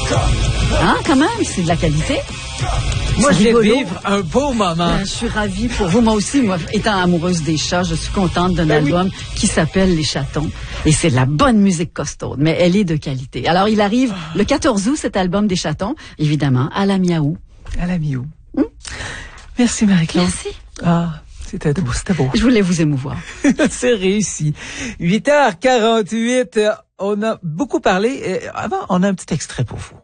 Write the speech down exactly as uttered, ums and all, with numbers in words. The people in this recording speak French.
Hein, quand même, c'est de la qualité. Moi, je vais rigolo. vivre un beau moment. Ben, je suis ravie pour vous. Moi aussi, moi, étant amoureuse des chats, je suis contente d'un Ben album oui. qui s'appelle Les Chatons. Et c'est de la bonne musique costaude, mais elle est de qualité. Alors, il arrive le quatorze août, cet album des Chatons, évidemment, à la Miaou. À la Miaou. Hum? Merci, Marie-Claude. Merci. Ah, c'était beau, c'était beau. Je voulais vous émouvoir. C'est réussi. huit heures quarante-huit, on a beaucoup parlé. Avant, on a un petit extrait pour vous.